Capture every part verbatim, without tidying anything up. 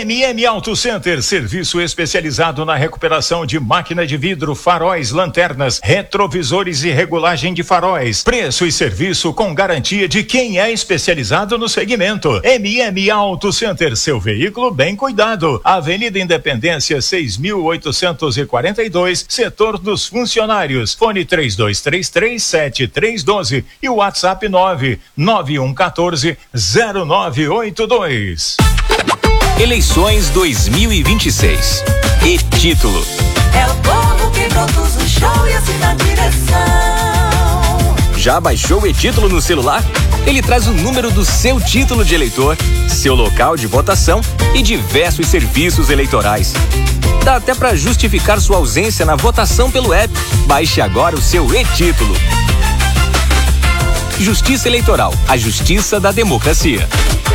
M M Auto Center, serviço especializado na recuperação de máquina de vidro, faróis, lanternas, retrovisores e regulagem de faróis. Preço e serviço com garantia de quem é especializado no segmento. M M Auto Center, seu veículo bem cuidado. Avenida Independência seis mil oitocentos e quarenta e dois, setor dos funcionários. Fone três dois três três, sete três um dois e o WhatsApp nove nove um um quatro zero nove oito dois. Eleições dois mil e vinte e seis. E título. É o povo que produz o show e assina a direção. Já baixou o e-título no celular? Ele traz o número do seu título de eleitor, seu local de votação e diversos serviços eleitorais. Dá até para justificar sua ausência na votação pelo app. Baixe agora o seu e-título. Justiça Eleitoral, a justiça da democracia.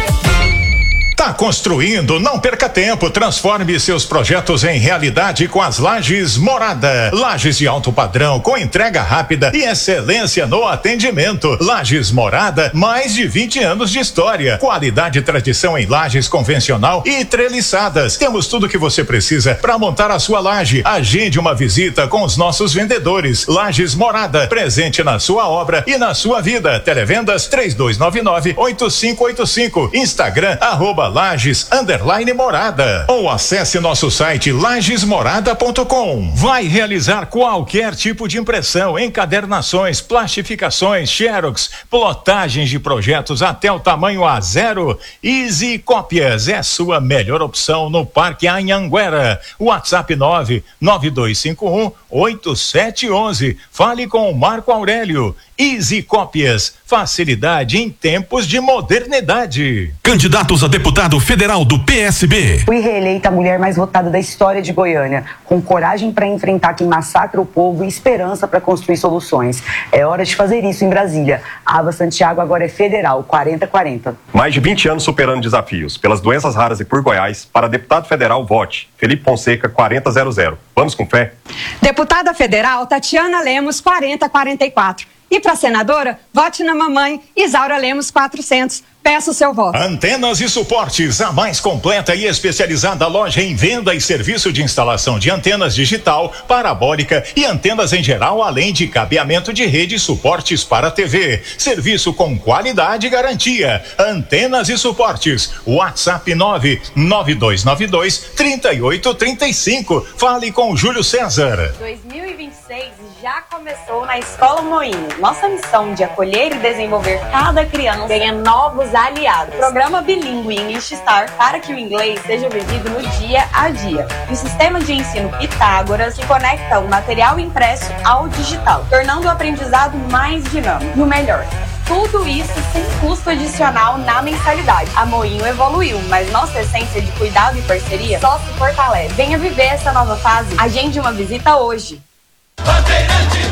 Tá construindo? Não perca tempo. Transforme seus projetos em realidade com as Lajes Morada. Lajes de alto padrão, com entrega rápida e excelência no atendimento. Lajes Morada, mais de vinte anos de história. Qualidade e tradição em lajes convencional e treliçadas. Temos tudo o que você precisa para montar a sua laje. Agende uma visita com os nossos vendedores. Lajes Morada, presente na sua obra e na sua vida. Televendas três dois nove nove, oito cinco oito cinco. Instagram, arroba Lages underline Morada, ou acesse nosso site lages morada ponto com. Vai realizar qualquer tipo de impressão, encadernações, plastificações, xerox, plotagens de projetos até o tamanho A zero. Easy Cópias é sua melhor opção no Parque Anhanguera. WhatsApp nove nove dois cinco um, oito sete um um. Fale com o Marco Aurélio. Easy Cópias, facilidade em tempos de modernidade. Candidatos a deputado federal do P S B. Fui reeleita a mulher mais votada da história de Goiânia, com coragem para enfrentar quem massacra o povo e esperança para construir soluções. É hora de fazer isso em Brasília. A Ava Santiago agora é federal, quarenta quarenta. Mais de vinte anos superando desafios pelas doenças raras e por Goiás. Para deputado federal, vote Felipe Fonseca, quarenta zero zero. Vamos com fé? Deputada federal Tatiana Lemos, quarenta quarenta e quatro. E para senadora, vote na mamãe Isaura Lemos, quatrocentos. Peço o seu voto. Antenas e Suportes, a mais completa e especializada loja em venda e serviço de instalação de antenas digital, parabólica e antenas em geral, além de cabeamento de rede e suportes para T V. Serviço com qualidade e garantia. Antenas e Suportes. WhatsApp nove nove dois nove dois, três oito três cinco. Fale com Júlio César. dois mil e vinte e seis já começou na Escola Moinho. Nossa missão de acolher e desenvolver cada criança ganha novos aliados. Programa bilíngue English Star para que o inglês seja vivido no dia a dia. E o sistema de ensino Pitágoras que conecta o material impresso ao digital, tornando o aprendizado mais dinâmico. E o melhor, tudo isso sem custo adicional na mensalidade. A Moinho evoluiu, mas nossa essência de cuidado e parceria só se fortalece. Venha viver essa nova fase. Agende uma visita hoje. Bandeirantes.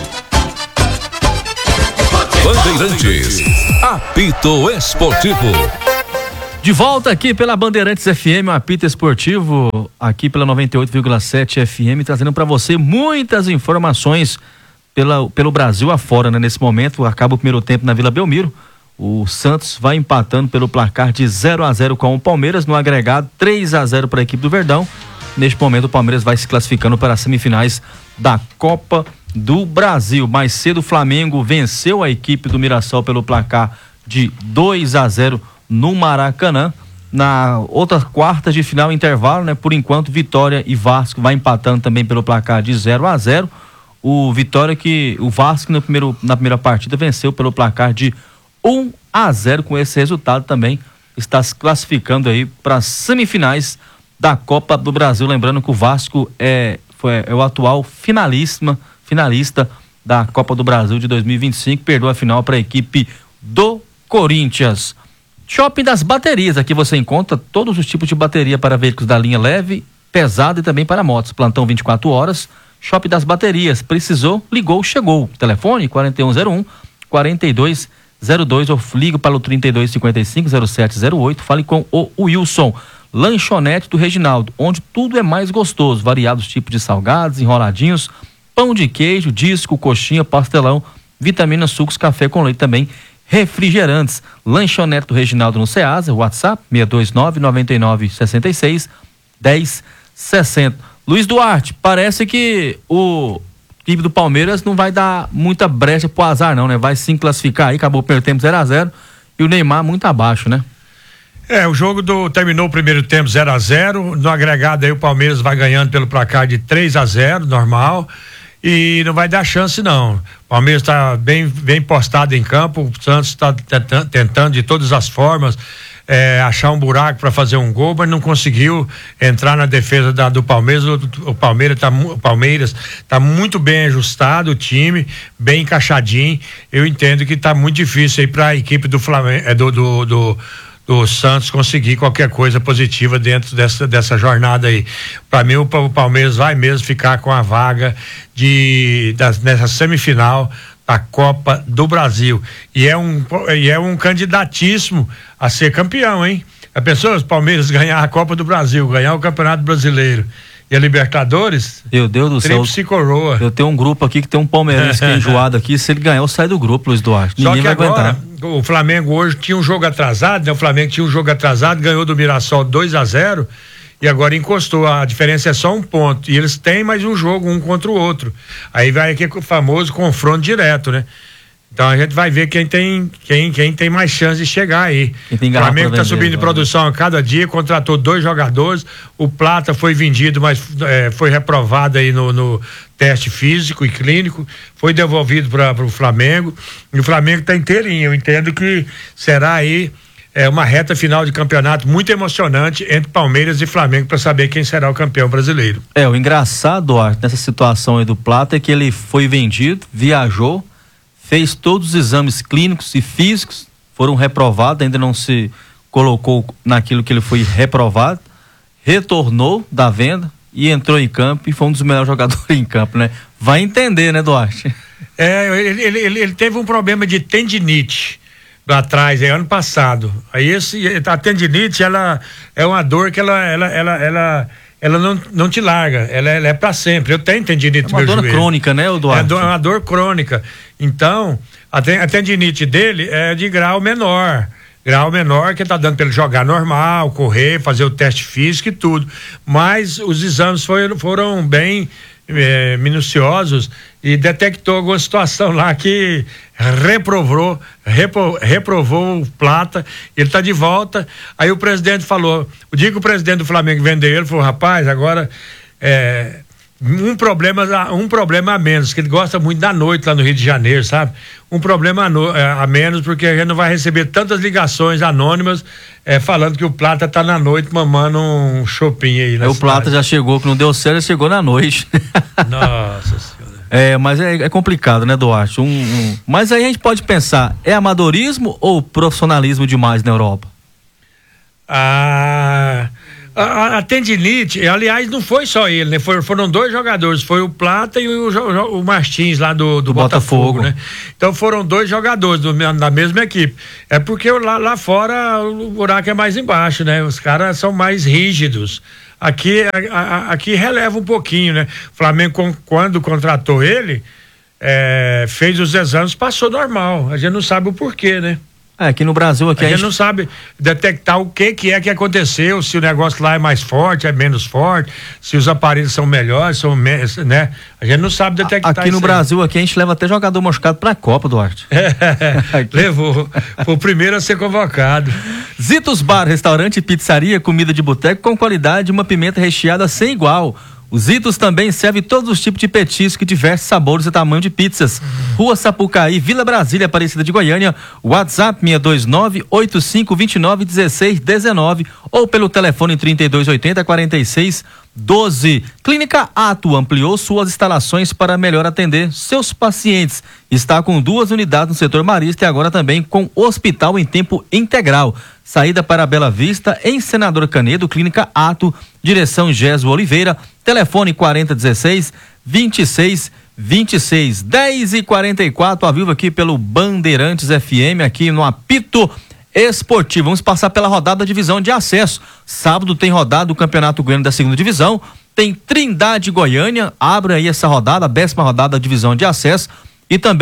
Bandeirantes. Apito Esportivo. De volta aqui pela Bandeirantes F M, o Apito Esportivo, aqui pela noventa e oito vírgula sete F M, trazendo para você muitas informações pela, pelo Brasil afora, né? Nesse momento, acaba o primeiro tempo na Vila Belmiro. O Santos vai empatando pelo placar de zero a zero com o Palmeiras, no agregado três a zero para a equipe do Verdão. Neste momento, o Palmeiras vai se classificando para as semifinais da Copa do Brasil. Mais cedo, o Flamengo venceu a equipe do Mirassol pelo placar de dois a zero no Maracanã. Na outra quarta de final, intervalo, né? Por enquanto, Vitória e Vasco vai empatando também pelo placar de zero a zero. O Vitória que o Vasco no primeiro, na primeira partida venceu pelo placar de um a zero. Com esse resultado também está se classificando aí para as semifinais da Copa do Brasil. Lembrando que o Vasco é, foi, é o atual finalista, finalista da Copa do Brasil de dois mil e vinte e cinco, perdeu a final para a equipe do Corinthians. Shopping das Baterias, aqui você encontra todos os tipos de bateria para veículos da linha leve, pesada e também para motos. Plantão vinte e quatro horas. Shopping das Baterias, precisou, ligou, chegou. Telefone quarenta e um zero um, quarenta e dois zero dois ou ligue para o trinta e dois cinquenta e cinco, zero sete zero oito. Fale com o Wilson. Lanchonete do Reginaldo, onde tudo é mais gostoso, variados tipos de salgados, enroladinhos, pão de queijo, disco, coxinha, pastelão, vitaminas, sucos, café com leite também. refrigerantes. Lanchonete do Reginaldo no Ceasa, WhatsApp seis dois nove, nove nove seis seis, um zero seis zero. Luiz Duarte, parece que o time do Palmeiras não vai dar muita brecha pro azar não, né? Vai sim classificar aí, acabou o primeiro tempo zero a zero e o Neymar muito abaixo, né? É, o jogo do, terminou o primeiro tempo zero a zero, no agregado aí o Palmeiras vai ganhando pelo placar de três a zero, normal, e não vai dar chance não. O Palmeiras está bem, bem postado em campo, o Santos está tentando, tentando de todas as formas é, achar um buraco para fazer um gol, mas não conseguiu entrar na defesa da, do Palmeiras. O, o Palmeiras está o Palmeiras tá muito bem ajustado, o time bem encaixadinho. Eu entendo que está muito difícil aí para a equipe do Flamengo, é, do, do, do do Santos conseguir qualquer coisa positiva dentro dessa, dessa jornada aí. Para mim o, o Palmeiras vai mesmo ficar com a vaga de das, nessa semifinal da Copa do Brasil e é um e é um candidatíssimo a ser campeão, hein? A pessoa, os Palmeiras ganhar a Copa do Brasil, ganhar o Campeonato Brasileiro e a Libertadores, meu Deus do céu, tríplice coroa. Eu tenho um grupo aqui que tem um palmeirense que é enjoado aqui, se ele ganhar eu saio do grupo, Luiz Duarte. Só Ninguém que vai agora, aguentar. O Flamengo hoje tinha um jogo atrasado, né? O Flamengo tinha um jogo atrasado, ganhou do Mirassol dois a zero e agora encostou, a diferença é só um ponto e eles têm mais um jogo, um contra o outro, aí vai aqui o famoso confronto direto, né? Então a gente vai ver quem tem, quem, quem tem mais chance de chegar aí. O Flamengo está subindo de produção a cada dia, contratou dois jogadores, o Plata foi vendido, mas é, foi reprovado aí no, no teste físico e clínico, foi devolvido para o Flamengo, e o Flamengo está inteirinho. Eu entendo que será aí é, uma reta final de campeonato muito emocionante entre Palmeiras e Flamengo para saber quem será o campeão brasileiro. É, o engraçado, Duarte, nessa situação aí do Plata é que ele foi vendido, viajou, fez todos os exames clínicos e físicos, foram reprovados, ainda não se colocou naquilo que ele foi reprovado, retornou da venda e entrou em campo e foi um dos melhores jogadores em campo, né? Vai entender, né, Duarte? É, ele, ele, ele, ele teve um problema de tendinite lá atrás, é, ano passado. Aí esse, a tendinite, ela é uma dor que ela, ela, ela, ela ela não, não te larga, ela, ela é para sempre. Eu tenho tendinite no meu joelho. É uma dor crônica, né, Eduardo? É uma dor crônica. Então, a, ten, a tendinite dele é de grau menor. Grau menor que tá dando para ele jogar normal, correr, fazer o teste físico e tudo. Mas os exames foram, foram bem é, minuciosos e detectou alguma situação lá que reprovou, repro, reprovou o Plata, ele está de volta. Aí o presidente falou, o dia que o presidente do Flamengo vendeu ele, falou, rapaz, agora é, um problema, um problema a menos, que ele gosta muito da noite lá no Rio de Janeiro, sabe? Um problema a, no, a menos, porque a gente não vai receber tantas ligações anônimas é, falando que o Plata tá na noite mamando um chopinho aí. Aí o Plata já chegou, que não deu certo, ele chegou na noite. Nossa Senhora. É, mas é, é complicado, né, Duarte? Um, um, mas aí a gente pode pensar, é amadorismo ou profissionalismo demais na Europa? Ah, a, a tendinite, aliás, não foi só ele, né? For, foram dois jogadores, foi o Plata e o, o, o Martins lá do, do, do Botafogo, Botafogo, né? Então foram dois jogadores do, da mesma equipe. É porque lá, lá fora o buraco é mais embaixo, né? Os caras são mais rígidos. Aqui, a, a, aqui releva um pouquinho, né? O Flamengo, quando contratou ele, é, fez os exames, passou normal. A gente não sabe o porquê, né? É, aqui no Brasil... Aqui a, a gente, gente não sabe detectar o que que é que aconteceu, se o negócio lá é mais forte, é menos forte, se os aparelhos são melhores, são menos, né? A gente não sabe detectar aqui isso. No Brasil, aqui a gente leva até jogador machucado pra Copa, Duarte. É, levou. Foi o primeiro a ser convocado. Zitos Bar, restaurante e pizzaria, comida de boteco com qualidade, uma pimenta recheada sem igual. O Zitos também serve todos os tipos de petisco e diversos sabores e tamanho de pizzas. Rua Sapucaí, Vila Brasília, Aparecida de Goiânia. WhatsApp seis dois nove, oito cinco dois nove, um seis um nove ou pelo telefone trinta e dois oitenta, quarenta e seis doze. Clínica Ato ampliou suas instalações para melhor atender seus pacientes. Está com duas unidades no setor marista e agora também com hospital em tempo integral. Saída para Bela Vista, em Senador Canedo, Clínica Ato, direção Gesso Oliveira, telefone quarenta, dezesseis, vinte e seis, vinte e seis, dez e quarenta e quatro, ao vivo aqui pelo Bandeirantes F M, aqui no Apito Esportivo. Vamos passar pela rodada da divisão de acesso. Sábado tem rodada do Campeonato Goiano da segunda divisão, tem Trindade Goiânia, abre aí essa rodada, a décima rodada da divisão de acesso, e também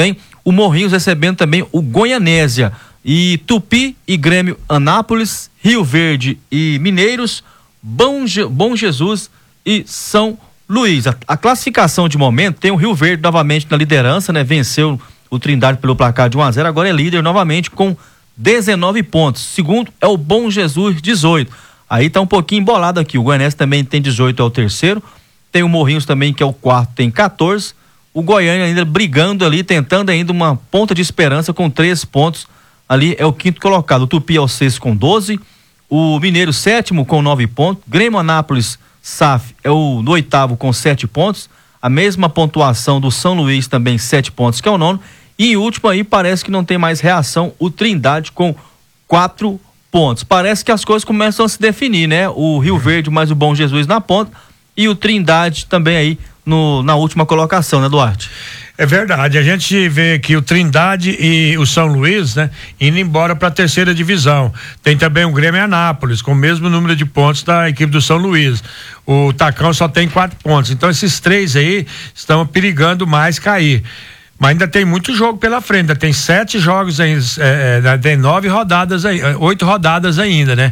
o Morrinhos recebendo também o Goianésia. E Tupi e Grêmio Anápolis, Rio Verde e Mineiros, Bom, Je- Bom Jesus e São Luís. A, a classificação de momento tem o Rio Verde novamente na liderança, né? Venceu o Trindade pelo placar de um a zero, agora é líder novamente com dezenove pontos. Segundo é o Bom Jesus, dezoito. Aí tá um pouquinho embolado aqui. O Goianese também tem dezoito, é o terceiro. Tem o Morrinhos também, que é o quarto, tem quatorze. O Goiânia ainda brigando ali, tentando ainda uma ponta de esperança com três pontos. Ali é o quinto colocado. O Tupi é o sexto com doze. O Mineiro, sétimo com nove pontos. Grêmio Anápolis, S A F, é o no oitavo com sete pontos. A mesma pontuação do São Luís, também sete pontos, que é o nono. E em último aí, parece que não tem mais reação, o Trindade com quatro pontos. Parece que as coisas começam a se definir, né? O Rio Verde mais o Bom Jesus na ponta e o Trindade também aí no, na última colocação, né, Duarte? É verdade, a gente vê aqui o Trindade e o São Luís, né, indo embora para a terceira divisão. Tem também o Grêmio Anápolis, com o mesmo número de pontos da equipe do São Luís. O Tacão só tem quatro pontos, então esses três aí estão perigando mais cair. Mas ainda tem muito jogo pela frente, ainda tem sete jogos ainda, é, é, tem nove rodadas aí, oito rodadas ainda, né?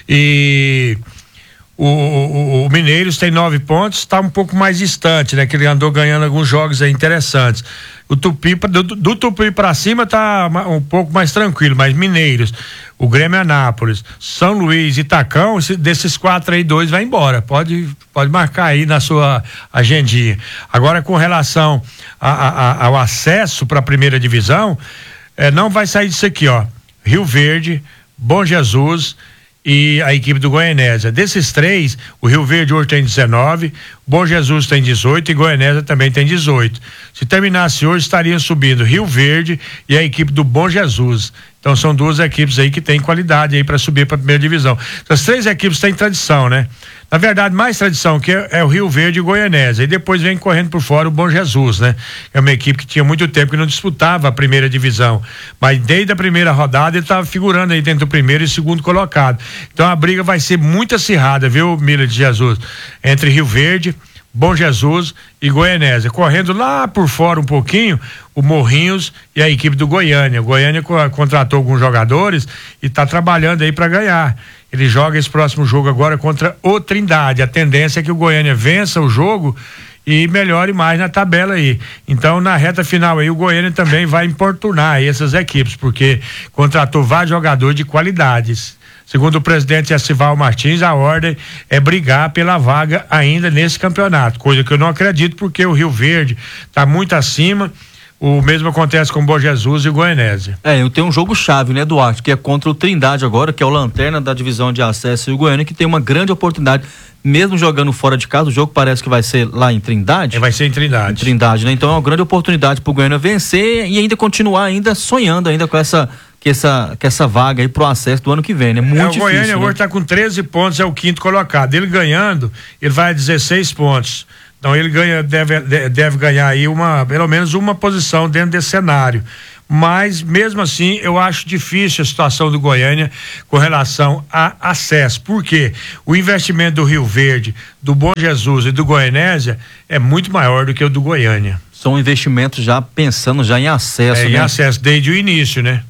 E o, o, o Mineiros tem nove pontos, está um pouco mais distante, né? Que ele andou ganhando alguns jogos aí interessantes. O Tupi, do, do Tupi para cima tá um pouco mais tranquilo, mas Mineiros, o Grêmio Anápolis, São Luís e Tacão, desses quatro aí, dois vai embora. Pode, pode marcar aí na sua agendinha. Agora, com relação a, a, ao acesso para a primeira divisão, eh, não vai sair disso aqui, ó. Rio Verde, Bom Jesus e a equipe do Goianésia. Desses três, o Rio Verde hoje tem dezenove, Bom Jesus tem dezoito e Goianésia também tem dezoito. Se terminasse hoje, estariam subindo Rio Verde e a equipe do Bom Jesus. Então são duas equipes aí que têm qualidade aí para subir para a primeira divisão. As três equipes têm tradição, né? Na verdade, mais tradição que é, é o Rio Verde e o Goianésia. E depois vem correndo por fora o Bom Jesus, né? É uma equipe que tinha muito tempo que não disputava a primeira divisão. Mas desde a primeira rodada ele estava figurando aí dentro do primeiro e segundo colocado. Então a briga vai ser muito acirrada, viu, Mila de Jesus? Entre Rio Verde, Bom Jesus e Goianésia. Correndo lá por fora um pouquinho, o Morrinhos e a equipe do Goiânia. O Goiânia co- contratou alguns jogadores e está trabalhando aí para ganhar. Ele joga esse próximo jogo agora contra o Trindade. A tendência é que o Goiânia vença o jogo e melhore mais na tabela aí. Então, na reta final aí, o Goiânia também vai importunar aí essas equipes, porque contratou vários jogadores de qualidades. Segundo o presidente Acival Martins, a ordem é brigar pela vaga ainda nesse campeonato, coisa que eu não acredito, porque o Rio Verde está muito acima. O mesmo acontece com o Bom Jesus e o Goianésia. É, eu tenho um jogo chave, né, Duarte, que é contra o Trindade agora, que é o lanterna da divisão de acesso, e o Goiânia, que tem uma grande oportunidade, mesmo jogando fora de casa. O jogo parece que vai ser lá em Trindade. É, vai ser em Trindade. Em Trindade, né? Então é uma grande oportunidade pro Goiânia vencer e ainda continuar ainda sonhando ainda com essa que essa, que essa vaga aí pro acesso do ano que vem, né? Muito é, o difícil, Goiânia né? hoje tá com treze pontos, é o quinto colocado. Ele ganhando, ele vai a dezesseis pontos. Então ele ganha, deve, deve ganhar aí uma, pelo menos uma posição dentro desse cenário. Mas mesmo assim, eu acho difícil a situação do Goiânia com relação a acesso. Por quê? O investimento do Rio Verde, do Bom Jesus e do Goianésia é muito maior do que o do Goiânia. São investimentos já pensando já em acesso, é, né? Em acesso desde o início, né?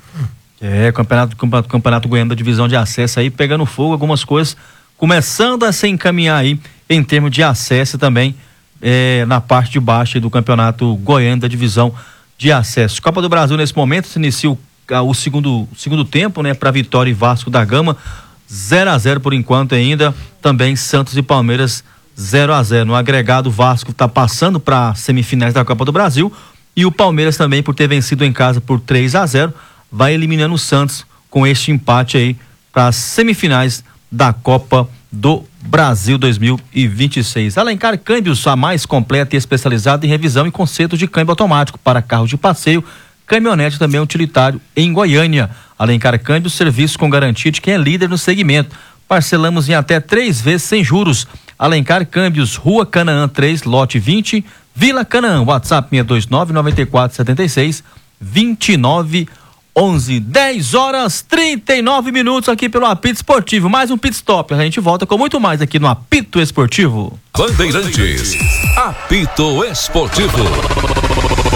É, campeonato, campeonato, campeonato Goiano da divisão de acesso aí pegando fogo, algumas coisas começando a se encaminhar aí em termos de acesso também é, na parte de baixo do campeonato Goiano da divisão de acesso. Copa do Brasil nesse momento se inicia o, o segundo, segundo tempo, né, para Vitória e Vasco da Gama, zero a zero por enquanto ainda, também Santos e Palmeiras zero a zero. No agregado, o Vasco está passando para semifinais da Copa do Brasil e o Palmeiras também, por ter vencido em casa por três a zero, vai eliminando o Santos com este empate aí para as semifinais da Copa do Brasil dois mil e vinte e seis. Alencar Câmbios, a mais completa e especializada em revisão e conserto de câmbio automático para carros de passeio, caminhonete também utilitário em Goiânia. Alencar Câmbios, serviço com garantia de quem é líder no segmento. Parcelamos em até três vezes sem juros. Alencar Câmbios, Rua Canaã três, lote vinte, Vila Canaã. WhatsApp seis dois nove, nove quatro sete seis, dois nove onze, dez horas trinta e nove minutos aqui pelo Apito Esportivo. Mais um pit stop. A gente volta com muito mais aqui no Apito Esportivo. Bandeirantes, Apito Esportivo.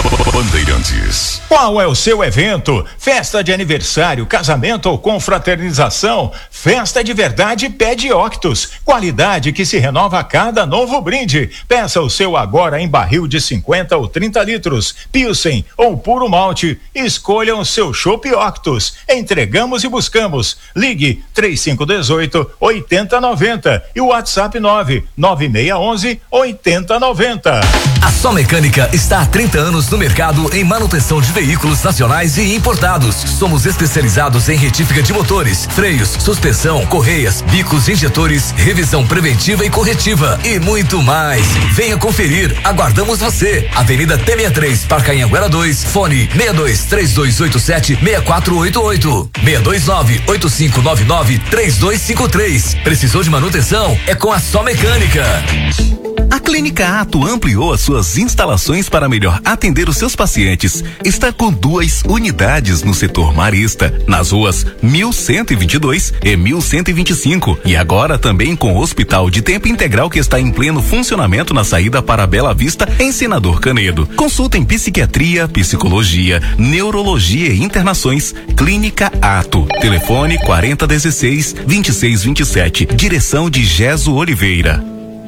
Bandeirantes. Qual é o seu evento? Festa de aniversário, casamento ou confraternização? Festa de verdade pede Octus. Qualidade que se renova a cada novo brinde. Peça o seu agora em barril de cinquenta ou trinta litros, Pilsen ou puro malte. Escolha o seu chopp Octus. Entregamos e buscamos. Ligue três cinco um oito, oito zero nove zero e o WhatsApp nove nove seis um um, oito zero nove zero. A Só Mecânica está há trinta anos no mercado em manutenção de veículos nacionais e importados. Somos especializados em retífica de motores, freios, suspensão, correias, bicos, injetores, revisão preventiva e corretiva e muito mais. Venha conferir, aguardamos você. Avenida T sessenta e três, Parque Anhanguera dois, fone seis dois três dois oito sete, seis quatro oito oito, seis dois nove, oito cinco nove nove, três dois cinco três. Precisou de manutenção? É com a Só Mecânica. A Clínica Ato ampliou as suas instalações para melhor atender os seus pacientes. Está com duas unidades no setor marista, nas ruas mil cento e vinte e dois e mil cento e vinte e cinco. E agora também com o Hospital de Tempo Integral que está em pleno funcionamento na saída para Bela Vista, em Senador Canedo. Consulta em psiquiatria, psicologia, neurologia e internações. Clínica Ato. Telefone quarenta dezesseis, vinte e seis vinte e sete. Direção de Geso Oliveira.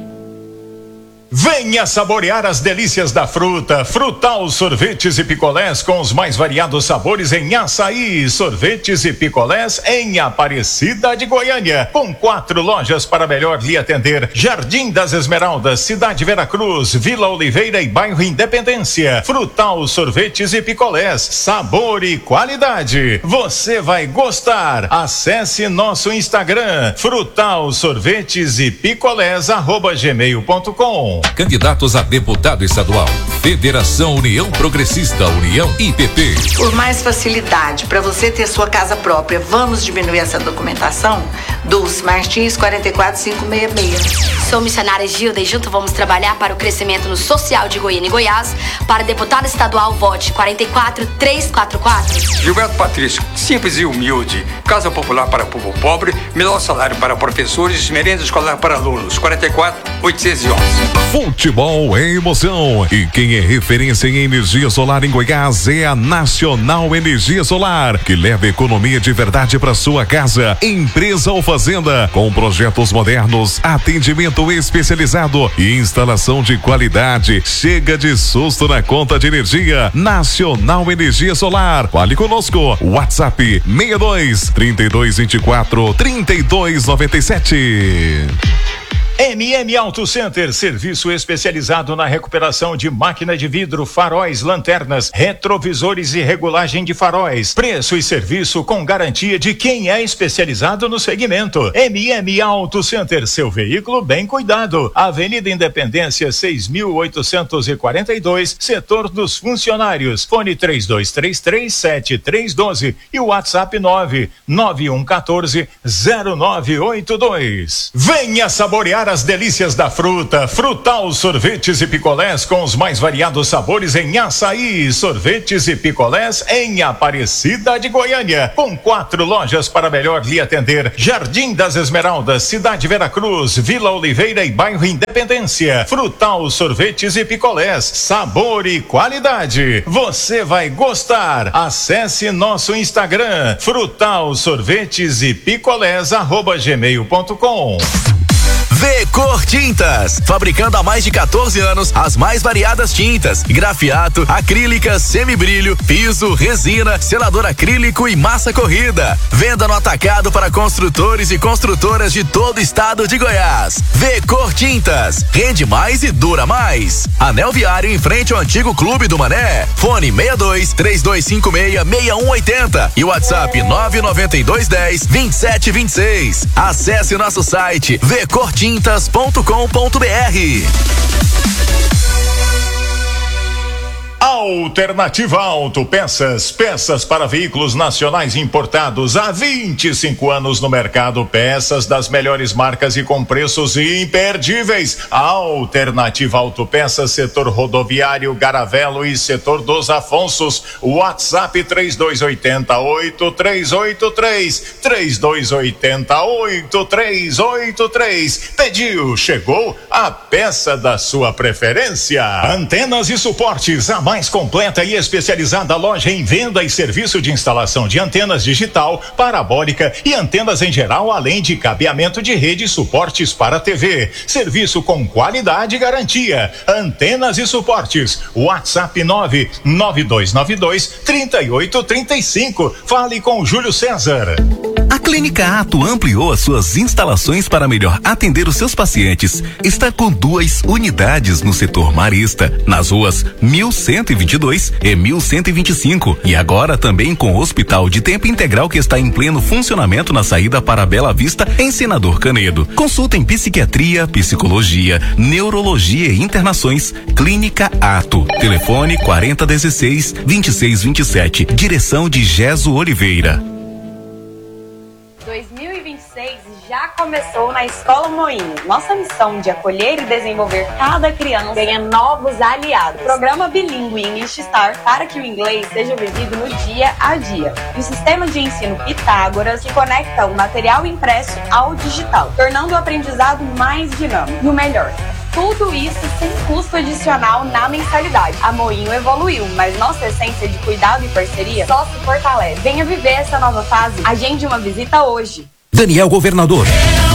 Venha saborear as delícias da fruta. Frutal Sorvetes e Picolés com os mais variados sabores em açaí. Sorvetes e picolés em Aparecida de Goiânia. Com quatro lojas para melhor lhe atender. Jardim das Esmeraldas, Cidade Veracruz, Vila Oliveira e Bairro Independência. Frutal Sorvetes e Picolés. Sabor e qualidade. Você vai gostar. Acesse nosso Instagram. Frutal Sorvetes e Picolés arroba gmail ponto com. Candidatos a deputado estadual. Federação União Progressista, União I P P. Por mais facilidade para você ter sua casa própria, vamos diminuir essa documentação? Dulce Martins, quatro quatro cinco seis seis. Sou missionária Gilda e junto vamos trabalhar para o crescimento no social de Goiânia e Goiás. Para deputado estadual, vote quatro quatro três quatro quatro. Gilberto Patrício, simples e humilde. Casa popular para o povo pobre, melhor salário para professores, merenda escolar para alunos. quatro quatro oitocentos e onze. Futebol é emoção. E quem é referência em energia solar em Goiás é a Nacional Energia Solar, que leva economia de verdade para sua casa. Empresa ou fazenda, com projetos modernos, atendimento especializado e instalação de qualidade. Chega de susto na conta de energia. Nacional Energia Solar. Fale conosco. WhatsApp seis dois, trinta e dois vinte e quatro, trinta e dois noventa e sete. M M Auto Center, serviço especializado na recuperação de máquina de vidro, faróis, lanternas, retrovisores e regulagem de faróis. Preço e serviço com garantia de quem é especializado no segmento. M M Auto Center, seu veículo bem cuidado. Avenida Independência seis mil oitocentos e quarenta e dois, setor dos funcionários. Fone três dois três três, sete três um dois e o WhatsApp nove nove um um quatro, zero nove oito dois. Venha saborear as delícias da fruta. Frutal Sorvetes e Picolés com os mais variados sabores em açaí. Sorvetes e picolés em Aparecida de Goiânia. Com quatro lojas para melhor lhe atender. Jardim das Esmeraldas, Cidade Veracruz, Vila Oliveira e Bairro Independência. Frutal Sorvetes e Picolés. Sabor e qualidade. Você vai gostar. Acesse nosso Instagram. Frutal Sorvetes e Picolés arroba gmail ponto com. V Cor Tintas, fabricando há mais de quatorze anos as mais variadas tintas, grafiato, acrílica, semibrilho, piso, resina, selador acrílico e massa corrida. Venda no atacado para construtores e construtoras de todo o estado de Goiás. V Cor Tintas, rende mais e dura mais. Anel Viário em frente ao antigo Clube do Mané. Fone seis dois, três dois cinco seis, seis um oito zero e o WhatsApp nove nove dois um zero, vinte e sete vinte e seis. Acesse nosso site v cor tintas ponto com ponto br. Alternativa Autopeças, peças para veículos nacionais importados há vinte e cinco anos no mercado, peças das melhores marcas e com preços imperdíveis. Alternativa Autopeças, setor rodoviário, Garavelo e setor dos Afonsos. WhatsApp três dois oito zero, oito três oito três, três dois oito zero, oito três oito três. Pediu, chegou a peça da sua preferência. Antenas e suportes, a mais mais completa e especializada loja em venda e serviço de instalação de antenas digital, parabólica e antenas em geral, além de cabeamento de rede e suportes para T V. Serviço com qualidade e garantia. Antenas e suportes. WhatsApp nove nove dois nove dois, três oito três cinco. Fale com Júlio César. A Clínica Ato ampliou as suas instalações para melhor atender os seus pacientes. Está com duas unidades no setor marista, nas ruas mil cento e vinte e dois e mil cento e vinte e cinco. E agora também com o hospital de tempo integral que está em pleno funcionamento na saída para Bela Vista, em Senador Canedo. Consulta em psiquiatria, psicologia, neurologia e internações. Clínica Ato. Telefone quarenta dezesseis, vinte e seis vinte e sete. Direção de Geso Oliveira. dois mil e vinte e seis já começou na Escola Moinho. Nossa missão de acolher e desenvolver cada criança ganha novos aliados. Programa bilíngue English Star para que o inglês seja vivido no dia a dia. E o sistema de ensino Pitágoras que conecta o material impresso ao digital, tornando o aprendizado mais dinâmico. E o melhor, tudo isso sem custo adicional na mensalidade. A Moinho evoluiu, mas nossa essência de cuidado e parceria só se fortalece. Venha viver essa nova fase. Agende uma visita hoje. Daniel Governador.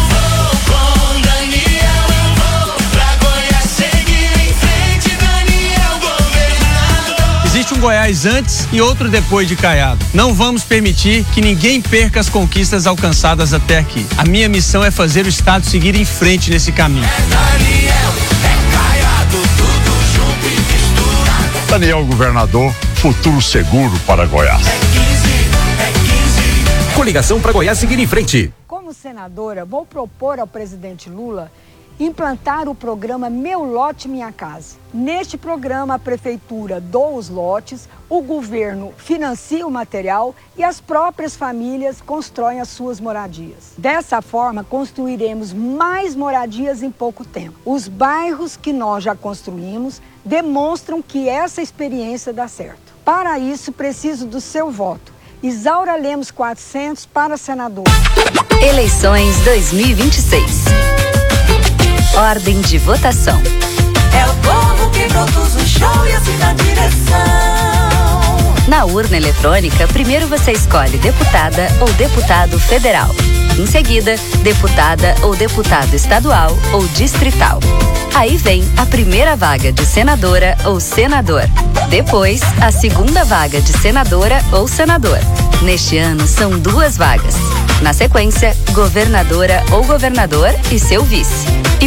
Existe um Goiás antes e outro depois de Caiado. Não vamos permitir que ninguém perca as conquistas alcançadas até aqui. A minha missão é fazer o Estado seguir em frente nesse caminho. É Daniel, é Caiado, tudo junto e misturado. Daniel Governador, futuro seguro para Goiás. É quinze, é quinze. Coligação para Goiás seguir em frente. Como senadora, vou propor ao presidente Lula implantar o programa Meu Lote Minha Casa. Neste programa, a prefeitura doa os lotes, o governo financia o material e as próprias famílias constroem as suas moradias. Dessa forma, construiremos mais moradias em pouco tempo. Os bairros que nós já construímos demonstram que essa experiência dá certo. Para isso, preciso do seu voto. Isaura Lemos quatrocentos para senador. Eleições dois mil e vinte e seis. Ordem de votação. É o povo que produz o show e assim na direção. Na urna eletrônica, primeiro você escolhe deputada ou deputado federal. Em seguida, deputada ou deputado estadual ou distrital. Aí vem a primeira vaga de senadora ou senador. Depois, a segunda vaga de senadora ou senador. Neste ano, são duas vagas. Na sequência, governadora ou governador e seu vice. E